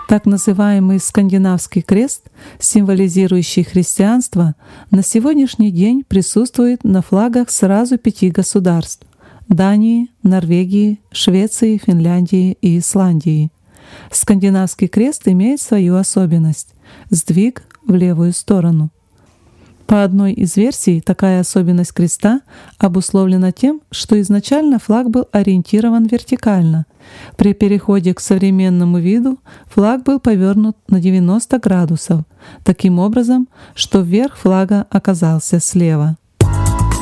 Так называемый скандинавский крест, символизирующий христианство, на сегодняшний день присутствует на флагах сразу 5 государств — Дании, Норвегии, Швеции, Финляндии и Исландии. Скандинавский крест имеет свою особенность — сдвиг в левую сторону. По одной из версий, такая особенность креста обусловлена тем, что изначально флаг был ориентирован вертикально. При переходе к современному виду флаг был повернут на 90 градусов, таким образом, что верх флага оказался слева.